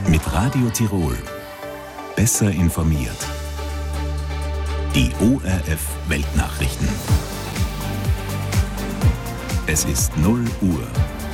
Mit Radio Tirol. Besser informiert. Die ORF Weltnachrichten. Es ist 0 Uhr.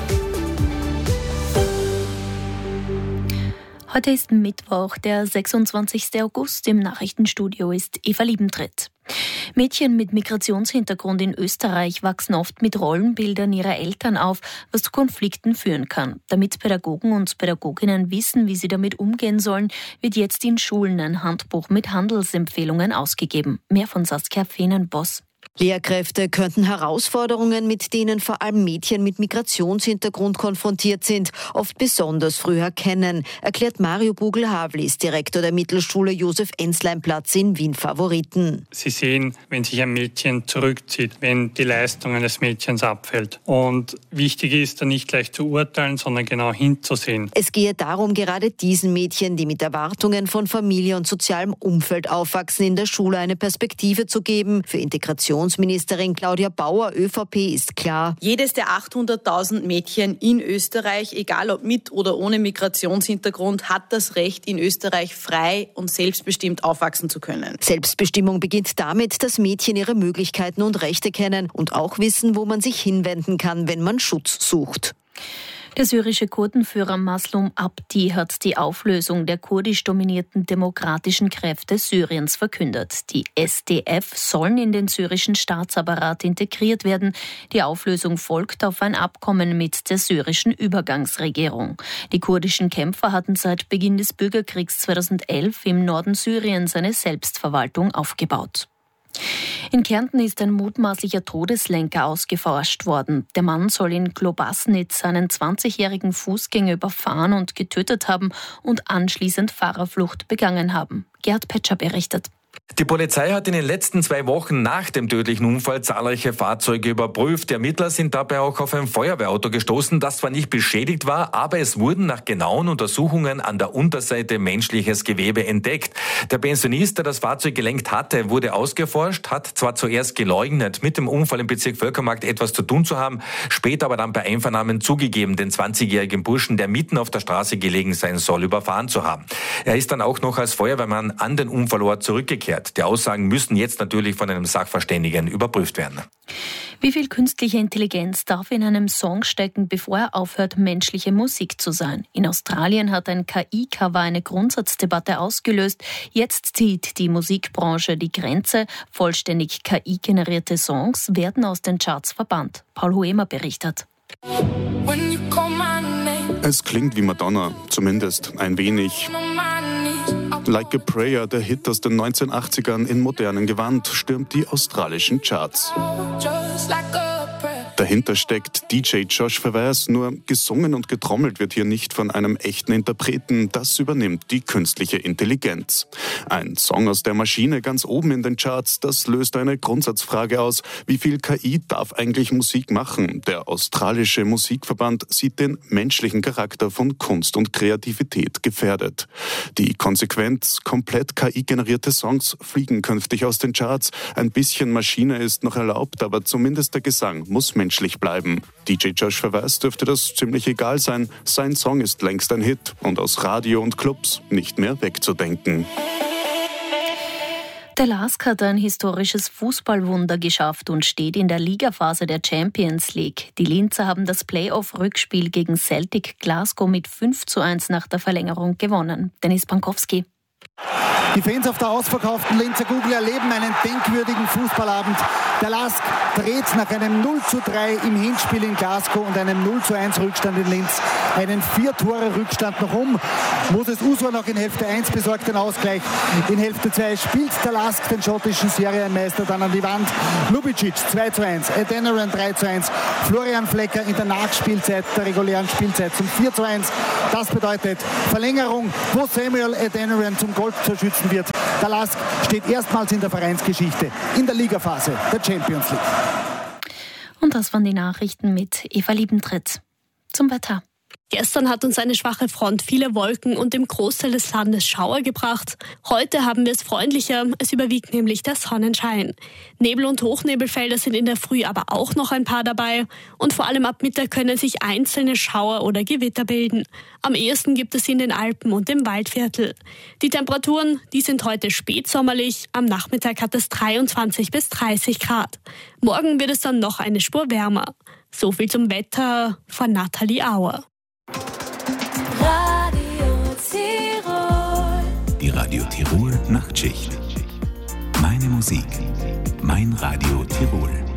Heute ist Mittwoch, der 26. August. Im Nachrichtenstudio ist Eva Liebentritt. Mädchen mit Migrationshintergrund in Österreich wachsen oft mit Rollenbildern ihrer Eltern auf, was zu Konflikten führen kann. Damit Pädagogen und Pädagoginnen wissen, wie sie damit umgehen sollen, wird jetzt in Schulen ein Handbuch mit Handelsempfehlungen ausgegeben. Mehr von Saskia Feenenboss. Lehrkräfte könnten Herausforderungen, mit denen vor allem Mädchen mit Migrationshintergrund konfrontiert sind, oft besonders früh erkennen, erklärt Mario Bugel-Havlis, Direktor der Mittelschule Josef-Enslein-Platz in Wien-Favoriten. Sie sehen, wenn sich ein Mädchen zurückzieht, wenn die Leistung eines Mädchens abfällt. Und wichtig ist, da nicht gleich zu urteilen, sondern genau hinzusehen. Es gehe darum, gerade diesen Mädchen, die mit Erwartungen von Familie und sozialem Umfeld aufwachsen, in der Schule eine Perspektive zu geben. Für Integrationsministerin Claudia Bauer, ÖVP, ist klar: Jedes der 800.000 Mädchen in Österreich, egal ob mit oder ohne Migrationshintergrund, hat das Recht, in Österreich frei und selbstbestimmt aufwachsen zu können. Selbstbestimmung beginnt damit, dass Mädchen ihre Möglichkeiten und Rechte kennen und auch wissen, wo man sich hinwenden kann, wenn man Schutz sucht. Der syrische Kurdenführer Maslum Abdi hat die Auflösung der kurdisch dominierten Demokratischen Kräfte Syriens verkündet. Die SDF sollen in den syrischen Staatsapparat integriert werden. Die Auflösung folgt auf ein Abkommen mit der syrischen Übergangsregierung. Die kurdischen Kämpfer hatten seit Beginn des Bürgerkriegs 2011 im Norden Syriens eine Selbstverwaltung aufgebaut. In Kärnten ist ein mutmaßlicher Todeslenker ausgeforscht worden. Der Mann soll in Globasnitz einen 20-jährigen Fußgänger überfahren und getötet haben und anschließend Fahrerflucht begangen haben. Gerd Petscher berichtet. Die Polizei hat in den letzten 2 Wochen nach dem tödlichen Unfall zahlreiche Fahrzeuge überprüft. Die Ermittler sind dabei auch auf ein Feuerwehrauto gestoßen, das zwar nicht beschädigt war, aber es wurden nach genauen Untersuchungen an der Unterseite menschliches Gewebe entdeckt. Der Pensionist, der das Fahrzeug gelenkt hatte, wurde ausgeforscht, hat zwar zuerst geleugnet, mit dem Unfall im Bezirk Völkermarkt etwas zu tun zu haben, später aber dann bei Einvernahmen zugegeben, den 20-jährigen Burschen, der mitten auf der Straße gelegen sein soll, überfahren zu haben. Er ist dann auch noch als Feuerwehrmann an den Unfallort zurückgekehrt. Die Aussagen müssen jetzt natürlich von einem Sachverständigen überprüft werden. Wie viel künstliche Intelligenz darf in einem Song stecken, bevor er aufhört, menschliche Musik zu sein? In Australien hat ein KI-Cover eine Grundsatzdebatte ausgelöst. Jetzt zieht die Musikbranche die Grenze. Vollständig KI-generierte Songs werden aus den Charts verbannt. Paul Huemer berichtet. Es klingt wie Madonna, zumindest ein wenig. Like a Prayer, der Hit aus den 1980ern in modernem Gewand, stürmt die australischen Charts. Dahinter steckt DJ Josh Verwees, nur gesungen und getrommelt wird hier nicht von einem echten Interpreten, das übernimmt die künstliche Intelligenz. Ein Song aus der Maschine ganz oben in den Charts, das löst eine Grundsatzfrage aus: Wie viel KI darf eigentlich Musik machen? Der australische Musikverband sieht den menschlichen Charakter von Kunst und Kreativität gefährdet. Die Konsequenz: komplett KI-generierte Songs fliegen künftig aus den Charts. Ein bisschen Maschine ist noch erlaubt, aber zumindest der Gesang muss menschlich bleiben. DJ Josh Verwees dürfte das ziemlich egal sein. Sein Song ist längst ein Hit und aus Radio und Clubs nicht mehr wegzudenken. Der LASK hat ein historisches Fußballwunder geschafft und steht in der Ligaphase der Champions League. Die Linzer haben das Playoff-Rückspiel gegen Celtic Glasgow mit 5:1 nach der Verlängerung gewonnen. Dennis Bankowski. Die Fans auf der ausverkauften Linzer Kugel erleben einen denkwürdigen Fußballabend. Der LASK dreht nach einem 0:3 im Hinspiel in Glasgow und einem 0:1 Rückstand in Linz einen 4-Tore-Rückstand noch um. Moses Uswa noch in Hälfte 1 besorgt den Ausgleich. In Hälfte 2 spielt der LASK den schottischen Serienmeister dann an die Wand. Lubicic 2:1, Adeniran 3:1, Florian Flecker in der Nachspielzeit der regulären Spielzeit zum 4:1. Das bedeutet Verlängerung, wo Samuel Adeniran zum Goldtorschützen wird. Der LASK steht erstmals in der Vereinsgeschichte in der Ligaphase der Champions League. Und das waren die Nachrichten mit Eva Liebentritt. Zum Wetter. Gestern hat uns eine schwache Front viele Wolken und im Großteil des Landes Schauer gebracht. Heute haben wir es freundlicher, es überwiegt nämlich der Sonnenschein. Nebel- und Hochnebelfelder sind in der Früh aber auch noch ein paar dabei und vor allem ab Mittag können sich einzelne Schauer oder Gewitter bilden. Am ehesten gibt es sie in den Alpen und im Waldviertel. Die Temperaturen, die sind heute spätsommerlich, am Nachmittag hat es 23 bis 30 Grad. Morgen wird es dann noch eine Spur wärmer. So viel zum Wetter von Nathalie Auer. Die Radio Tirol Nachtschicht. Meine Musik, mein Radio Tirol.